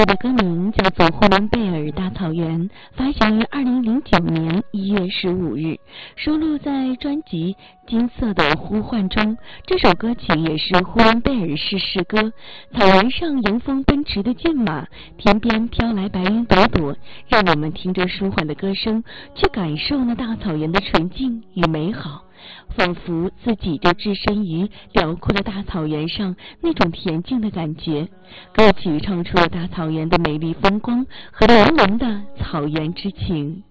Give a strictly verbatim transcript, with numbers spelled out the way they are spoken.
我的歌名叫做《呼伦贝尔大草原》，发行于二零零九年一月十五日，收录在专辑《金色的呼唤》中。这首歌曲也是呼伦贝尔市诗歌。草原上迎风奔驰的骏马，天边飘来白云朵朵，让我们听着舒缓的歌声，去感受那大草原的纯净与美好，仿佛自己就置身于辽阔的大草原上，那种恬静的感觉。歌曲唱出了大草原的美丽风光和浓浓的草原之情。